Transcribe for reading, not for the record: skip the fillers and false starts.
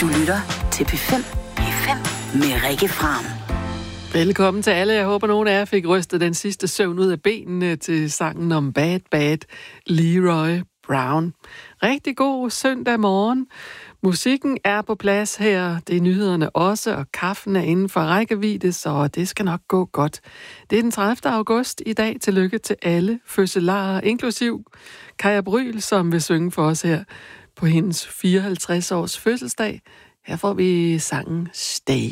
Du lytter til P5. P5 med Rikke Fram. Velkommen til alle. Jeg håber, nogen af jer fik rystet den sidste søvn ud af benene til sangen om Bad Bad Leroy Brown. Rigtig god søndag morgen. Musikken er på plads her. Det er nyhederne også, og kaffen er inden for rækkevidde, så det skal nok gå godt. Det er den 30. august i dag. Tillykke til alle fødselarer, inklusiv Kaja Bryl, som vil synge for os her på hendes 54 års fødselsdag. Her får vi sangen Stay.